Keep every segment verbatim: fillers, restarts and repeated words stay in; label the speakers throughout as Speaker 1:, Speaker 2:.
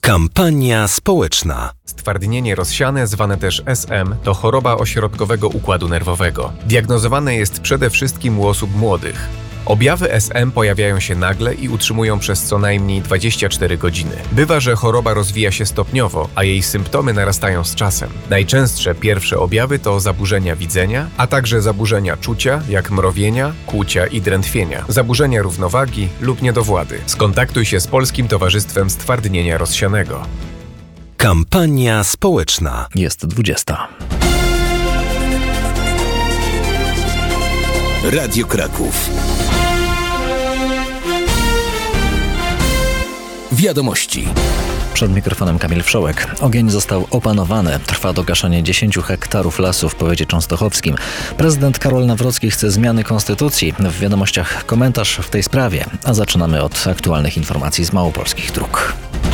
Speaker 1: Kampania społeczna.
Speaker 2: Stwardnienie rozsiane, zwane też S M, to choroba ośrodkowego układu nerwowego. Diagnozowane jest przede wszystkim u osób młodych. Objawy S M pojawiają się nagle i utrzymują przez co najmniej dwadzieścia cztery godziny. Bywa, że choroba rozwija się stopniowo, a jej symptomy narastają z czasem. Najczęstsze pierwsze objawy to zaburzenia widzenia, a także zaburzenia czucia, jak mrowienia, kłucia i drętwienia, zaburzenia równowagi lub niedowłady. Skontaktuj się z Polskim Towarzystwem Stwardnienia Rozsianego.
Speaker 1: Kampania społeczna.
Speaker 3: Jest dwudziesta.
Speaker 1: Radio Kraków. Wiadomości.
Speaker 3: Przed mikrofonem Kamil Wszołek. Ogień został opanowany. Trwa dogaszanie dziesięciu hektarów lasu w powiecie częstochowskim. Prezydent Karol Nawrocki chce zmiany konstytucji. W wiadomościach komentarz w tej sprawie. A zaczynamy od aktualnych informacji z małopolskich dróg.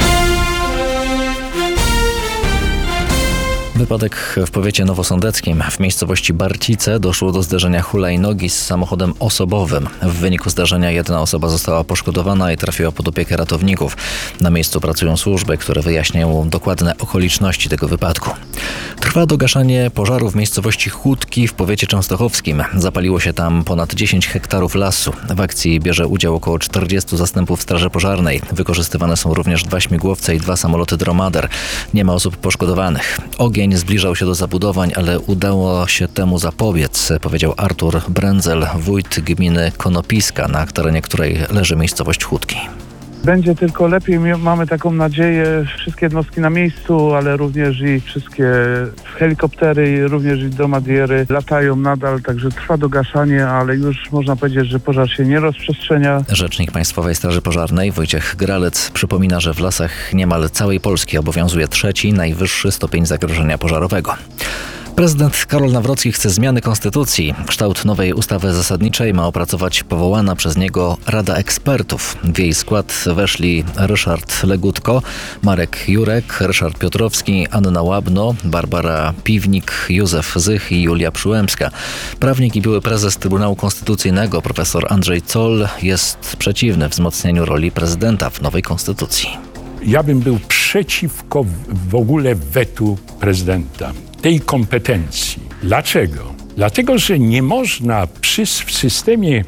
Speaker 3: Wypadek w powiecie nowosądeckim. W miejscowości Barcice doszło do zderzenia hulajnogi z samochodem osobowym. W wyniku zdarzenia jedna osoba została poszkodowana i trafiła pod opiekę ratowników. Na miejscu pracują służby, które wyjaśniają dokładne okoliczności tego wypadku. Trwa dogaszanie pożaru w miejscowości Chódki w powiecie częstochowskim. Zapaliło się tam ponad dziesięć hektarów lasu. W akcji bierze udział około czterdziestu zastępów straży pożarnej. Wykorzystywane są również dwa śmigłowce i dwa samoloty Dromader. Nie ma osób poszkodowanych. Ogień zbliżał się do zabudowań, ale udało się temu zapobiec, powiedział Artur Brędzel, wójt gminy Konopiska, na terenie której leży miejscowość Chódki.
Speaker 4: Będzie tylko lepiej, mamy taką nadzieję, wszystkie jednostki na miejscu, ale również i wszystkie helikoptery, również i dromadiery latają nadal, także trwa dogaszanie, ale już można powiedzieć, że pożar się nie rozprzestrzenia.
Speaker 3: Rzecznik Państwowej Straży Pożarnej Wojciech Gralec przypomina, że w lasach niemal całej Polski obowiązuje trzeci, najwyższy stopień zagrożenia pożarowego. Prezydent Karol Nawrocki chce zmiany konstytucji. Kształt nowej ustawy zasadniczej ma opracować powołana przez niego Rada Ekspertów. W jej skład weszli Ryszard Legutko, Marek Jurek, Ryszard Piotrowski, Anna Łabno, Barbara Piwnik, Józef Zych i Julia Przyłębska. Prawnik i były prezes Trybunału Konstytucyjnego profesor Andrzej Zoll jest przeciwny wzmocnieniu roli prezydenta w nowej konstytucji.
Speaker 5: Ja bym był przeciwko w ogóle wetu prezydenta, tej kompetencji. Dlaczego? Dlatego, że nie można przy, w systemie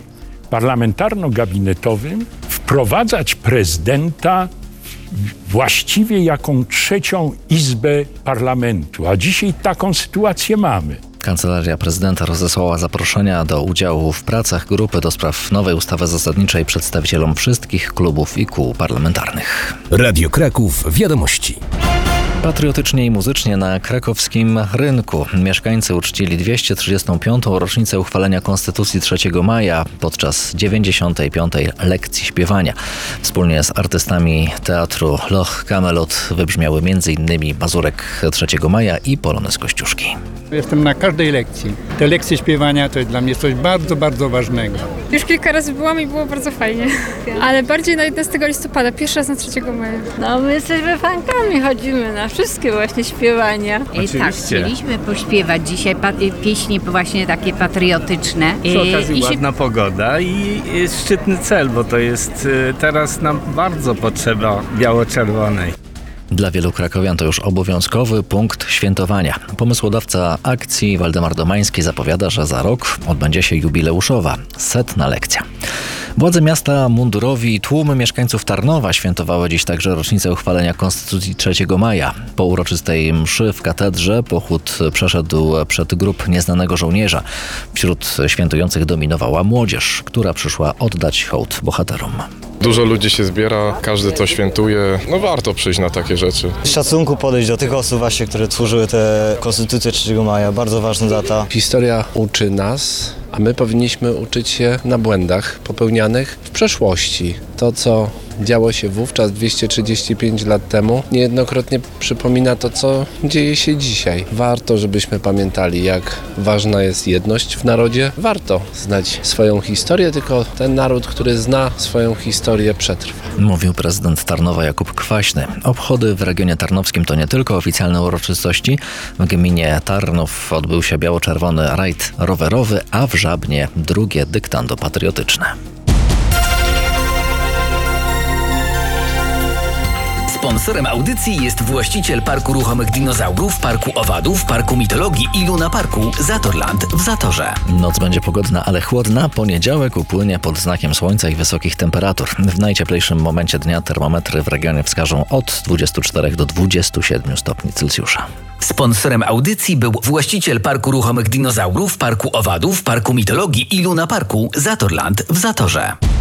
Speaker 5: parlamentarno-gabinetowym wprowadzać prezydenta właściwie jaką trzecią izbę parlamentu, a dzisiaj taką sytuację mamy.
Speaker 3: Kancelaria Prezydenta rozesłała zaproszenia do udziału w pracach grupy do spraw nowej ustawy zasadniczej przedstawicielom wszystkich klubów i kół parlamentarnych.
Speaker 1: Radio Kraków. Wiadomości.
Speaker 3: Patriotycznie i muzycznie na krakowskim rynku mieszkańcy uczcili dwieście trzydziestą piątą rocznicę uchwalenia Konstytucji trzeciego maja podczas dziewięćdziesiątej piątej lekcji śpiewania. Wspólnie z artystami teatru Loch Camelot wybrzmiały m.in. Mazurek trzeciego maja i Polonez Kościuszki.
Speaker 6: Jestem na każdej lekcji. Te lekcje śpiewania to jest dla mnie coś bardzo, bardzo ważnego.
Speaker 7: Już kilka razy byłam i było bardzo fajnie. Ale bardziej na jedenastego listopada, pierwszy raz na trzeciego maja.
Speaker 8: No my jesteśmy fankami, chodzimy na wszystkie właśnie śpiewania.
Speaker 9: I tak, chcieliśmy pośpiewać dzisiaj pieśni właśnie takie patriotyczne.
Speaker 10: Przy okazji
Speaker 9: I
Speaker 10: ładna
Speaker 9: się...
Speaker 10: pogoda i jest szczytny cel, bo to jest teraz nam bardzo potrzeba biało-czerwonej.
Speaker 3: Dla wielu krakowian to już obowiązkowy punkt świętowania. Pomysłodawca akcji Waldemar Domański zapowiada, że za rok odbędzie się jubileuszowa, setna lekcja. Władze miasta, mundurowi i tłumy mieszkańców Tarnowa świętowały dziś także rocznicę uchwalenia Konstytucji trzeciego maja. Po uroczystej mszy w katedrze pochód przeszedł przed grób nieznanego żołnierza. Wśród świętujących dominowała młodzież, która przyszła oddać hołd bohaterom.
Speaker 11: Dużo ludzi się zbiera, każdy to świętuje. No warto przyjść na takie rzeczy.
Speaker 12: Z szacunku podejść do tych osób właśnie, które tworzyły tę Konstytucję trzeciego maja. Bardzo ważna data.
Speaker 13: Historia uczy nas, a my powinniśmy uczyć się na błędach popełnianych w przeszłości. To, co działo się wówczas dwieście trzydzieści pięć lat temu, niejednokrotnie przypomina to, co dzieje się dzisiaj. Warto, żebyśmy pamiętali, jak ważna jest jedność w narodzie. Warto znać swoją historię, tylko ten naród, który zna swoją historię, przetrwa.
Speaker 3: Mówił prezydent Tarnowa Jakub Kwaśny. Obchody w regionie tarnowskim to nie tylko oficjalne uroczystości. W gminie Tarnów odbył się biało-czerwony rajd rowerowy, a w Żabnie drugie dyktando patriotyczne.
Speaker 14: Sponsorem audycji jest właściciel Parku Ruchomych Dinozaurów, Parku Owadów, Parku Mitologii i Luna Parku Zatorland w Zatorze.
Speaker 3: Noc będzie pogodna, ale chłodna. Poniedziałek upłynie pod znakiem słońca i wysokich temperatur. W najcieplejszym momencie dnia termometry w regionie wskażą od dwudziestu czterech do dwudziestu siedmiu stopni Celsjusza.
Speaker 14: Sponsorem audycji był właściciel Parku Ruchomych Dinozaurów, Parku Owadów, Parku Mitologii i Luna Parku Zatorland w Zatorze.